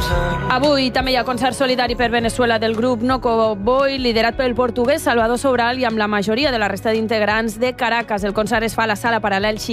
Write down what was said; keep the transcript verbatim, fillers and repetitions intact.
Avui també hi ha concert solidari per Veneçuela del grup Noco Boy, liderat pel portuguès Salvador Sobral i amb la majoria de la resta d'integrants de Caracas. El concert es fa a la Sala Paral·lel